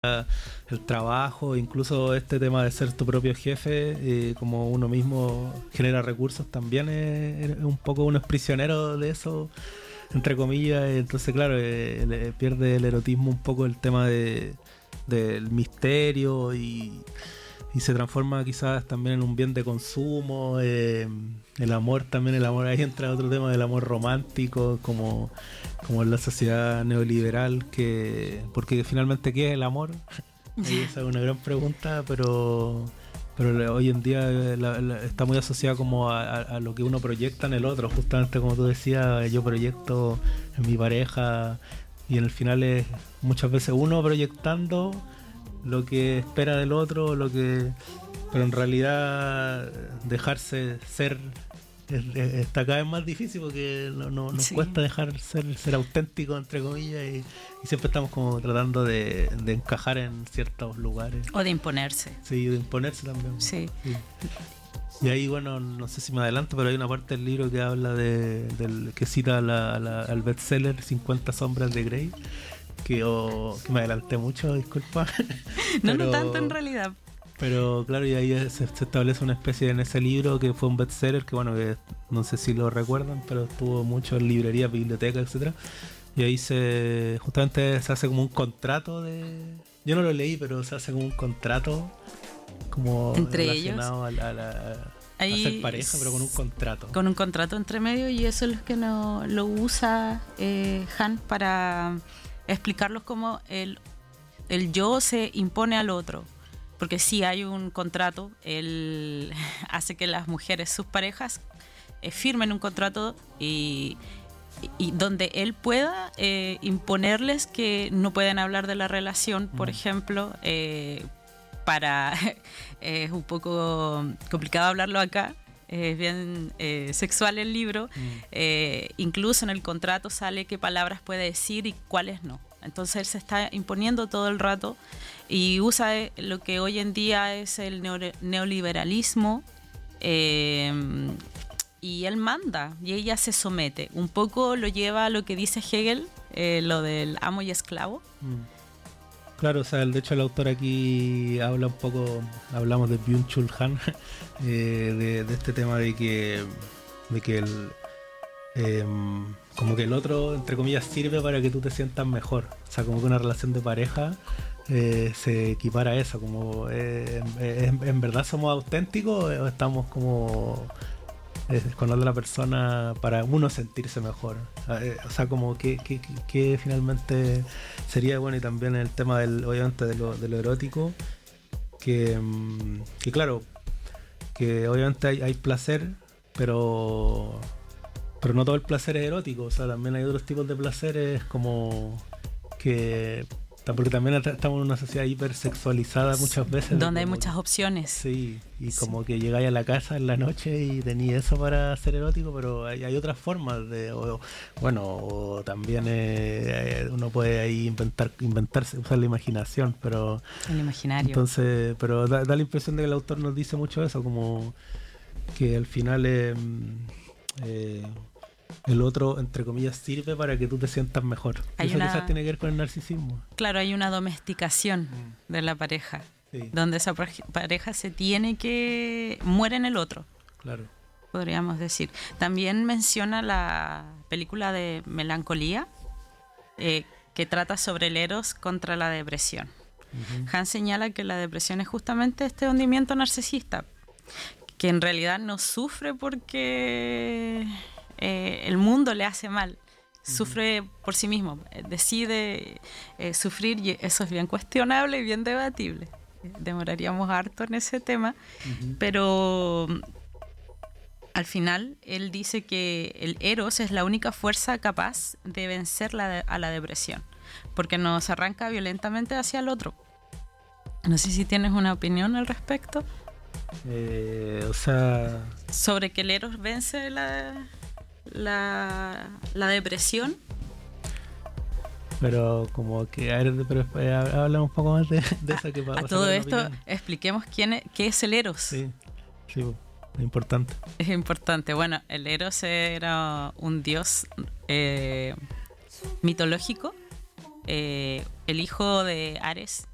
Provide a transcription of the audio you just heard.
el trabajo, incluso este tema de ser tu propio jefe, como uno mismo genera recursos, también es un poco uno es prisionero de eso, entre comillas. Entonces claro, pierde el erotismo un poco el tema del misterio y se transforma quizás también en un bien de consumo. El amor también, el amor, ahí entra otro tema del amor romántico, como en la sociedad neoliberal, porque finalmente ¿qué es el amor? Esa es una gran pregunta, pero hoy en día está muy asociada como a lo que uno proyecta en el otro, justamente como tú decías, yo proyecto en mi pareja, y en el final es muchas veces uno proyectando lo que espera del otro, pero en realidad dejarse ser está cada vez más difícil, porque nos Sí. cuesta dejar ser auténtico, entre comillas, y siempre estamos como tratando de encajar en ciertos lugares. O de imponerse. Sí, de imponerse también. Sí. Sí. Y ahí, bueno, no sé si me adelanto, pero hay una parte del libro que habla que cita al bestseller 50 sombras de Grey, que me adelanté mucho, disculpa. No tanto en realidad. Pero claro, y ahí se establece una especie en ese libro que fue un bestseller, que bueno, que no sé si lo recuerdan, pero estuvo mucho en librerías, bibliotecas, etcétera. Y ahí justamente se hace como un contrato yo no lo leí, pero se hace como un contrato como entre relacionado ellos a ser pareja, pero con un contrato. Con un contrato entre medio, y eso es lo que lo usa Han para explicarlos cómo el yo se impone al otro. Porque sí hay un contrato, él hace que las mujeres, sus parejas, firmen un contrato y donde él pueda imponerles que no pueden hablar de la relación, por ejemplo, es un poco complicado hablarlo acá, es bien sexual el libro, incluso en el contrato sale qué palabras puede decir y cuáles no. Entonces él se está imponiendo todo el rato y usa lo que hoy en día es el neoliberalismo, y él manda y ella se somete. Un poco lo lleva a lo que dice Hegel, lo del amo y esclavo. Claro, o sea, de hecho el autor aquí habla un poco, hablamos de Byung-Chul Han, de este tema de que como que el otro, entre comillas, sirve para que tú te sientas mejor. O sea, como que una relación de pareja se equipara a eso, como en verdad somos auténticos o estamos como con la otra persona para uno sentirse mejor. O sea, como que finalmente sería bueno. Y también el tema obviamente de lo erótico, que claro, que obviamente hay placer, pero no todo el placer es erótico. O sea, también hay otros tipos de placeres, como que porque también estamos en una sociedad hipersexualizada muchas veces, donde hay muchas opciones. Sí, y como que llegáis a la casa en la noche y tenéis eso para ser erótico, pero hay otras formas o también uno puede ahí inventarse, usar la imaginación, pero el imaginario. Entonces, pero da la impresión de que el autor nos dice mucho eso, como que al final el otro, entre comillas, sirve para que tú te sientas mejor. Eso quizás tiene que ver con el narcisismo. Claro, hay una domesticación de la pareja, donde esa pareja muere en el otro. Claro. Podríamos decir. También menciona la película de Melancolía, que trata sobre el eros contra la depresión. Han señala que la depresión es justamente este hundimiento narcisista, que en realidad no sufre porque el mundo le hace mal, sufre por sí mismo, decide sufrir, y eso es bien cuestionable y bien debatible. Demoraríamos harto en ese tema, pero al final él dice que el eros es la única fuerza capaz de vencer a la depresión, porque nos arranca violentamente hacia el otro. No sé si tienes una opinión al respecto. O sea, sobre que el eros vence la depresión. Pero como que habla un poco más de eso que a todo esto expliquemos qué es el eros. Sí, es importante. Es importante. Bueno, el eros era un dios mitológico, el hijo de Ares